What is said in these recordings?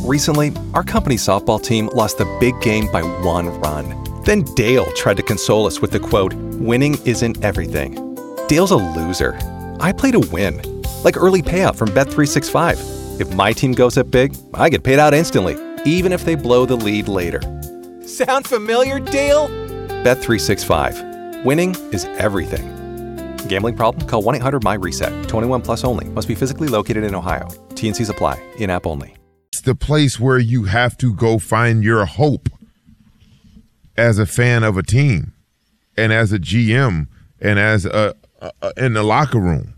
Recently, our company softball team lost the big game by 1 run. Then Dale tried to console us with the quote, "Winning isn't everything." Dale's a loser. I play to win. Like early payout from Bet365. If my team goes up big, I get paid out instantly, even if they blow the lead later. Sound familiar, Dale? Bet365. Winning is everything. Gambling problem? Call 1-800-MY-RESET. 21 plus only. Must be physically located in Ohio. T&Cs apply. In-app only. It's the place where you have to go find your hope as a fan of a team and as a GM and as in the locker room.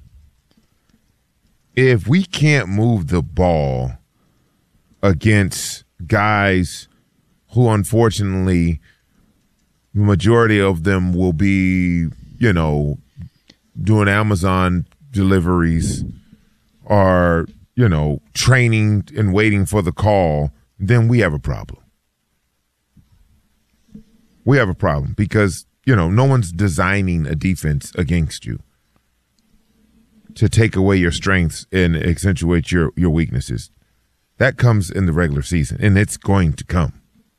If we can't move the ball against guys who, unfortunately, the majority of them will be, doing Amazon deliveries or, training and waiting for the call, then we have a problem. We have a problem because, no one's designing a defense against you to take away your strengths and accentuate your weaknesses. That comes in the regular season, and it's going to come.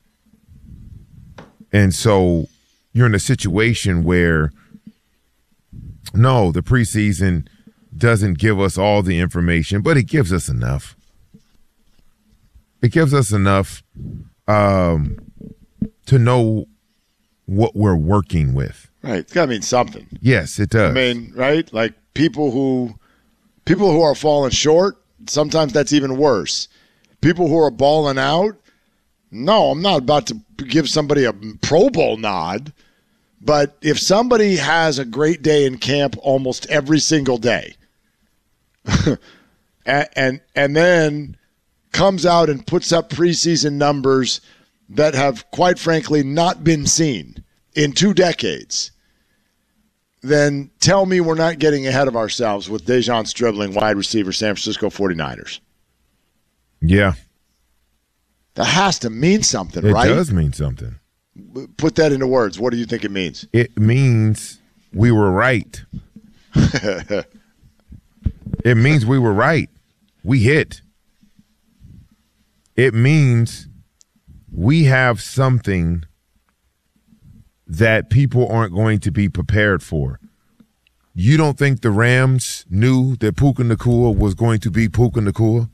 And so you're in a situation where, no, the preseason doesn't give us all the information, but it gives us enough. It gives us enough to know what we're working with. Right. It's got to mean something. Yes, it does. I mean, right? Like people who are falling short, sometimes that's even worse. People who are balling out, no, I'm not about to give somebody a Pro Bowl nod, but if somebody has a great day in camp almost every single day and then comes out and puts up preseason numbers that have, quite frankly, not been seen in 2 decades, then tell me we're not getting ahead of ourselves with Dejon Stribling, wide receiver, San Francisco 49ers. Yeah. That has to mean something, right? It does mean something. Put that into words. What do you think it means? It means we were right. It means we were right. We hit. It means we have something that people aren't going to be prepared for. You don't think the Rams knew that Puka Nacua was going to be Puka Nacua?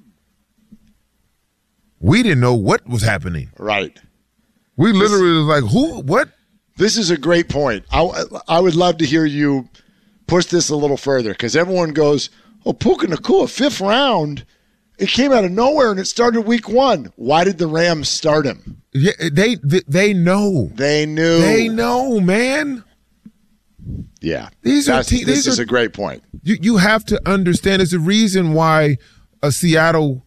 We didn't know what was happening. Right. We literally was like, who, what? This is a great point. I would love to hear you push this a little further because everyone goes, oh, Puka Nacua, 5th round. It came out of nowhere, and it started week 1. Why did the Rams start him? Yeah, they know. They knew. They know, man. Yeah. This is a great point. You have to understand there's a reason why Seattle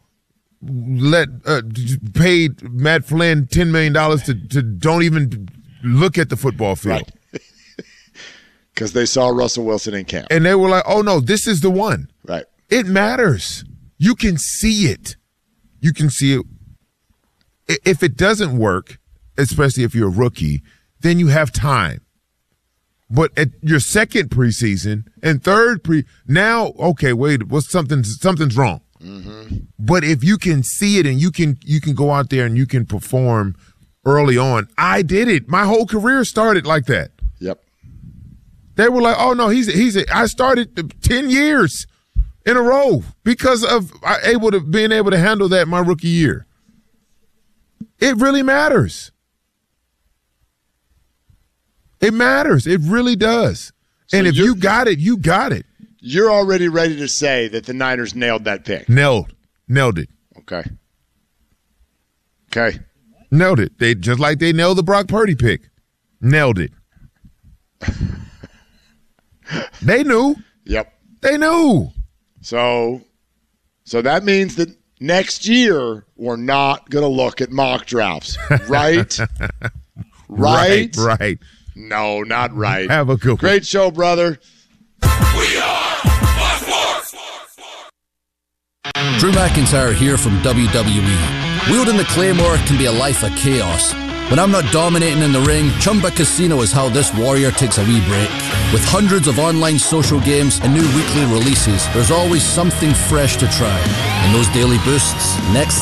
paid Matt Flynn $10 million to don't even look at the football field. Right. Because they saw Russell Wilson in camp. And they were like, oh, no, this is the one. Right. It matters. You can see it. You can see it. If it doesn't work, especially if you're a rookie, then you have time. But at your second preseason and third now, okay, wait, something's wrong. Mm-hmm. But if you can see it and you can go out there and you can perform early on, I did it. My whole career started like that. Yep. They were like, oh no, I started 10 years in a row because of being able to handle that my rookie year. It really matters. It matters. It really does. So and if you got it, you got it. You're already ready to say that the Niners nailed that pick. Nailed it. Okay. Nailed it. They just like they nailed the Brock Purdy pick. Nailed it. They knew. Yep. They knew. So that means that next year we're not going to look at mock drafts, right? Right. No, not right. Have a good one. Great show, brother. We are Fox Sports. Drew McIntyre here from WWE. Wielding the Claymore can be a life of chaos. When I'm not dominating in the ring, Chumba Casino is how this warrior takes a wee break. With hundreds of online social games and new weekly releases, there's always something fresh to try. And those daily boosts, next